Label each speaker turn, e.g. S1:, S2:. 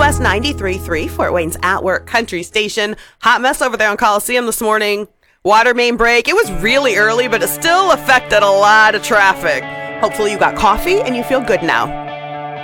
S1: KFOS 93.3, Fort Wayne's At Work Country Station. Hot mess over there on Coliseum this morning. Water main break. It was really early, but it still affected a lot of traffic. Hopefully you got coffee and you feel good now.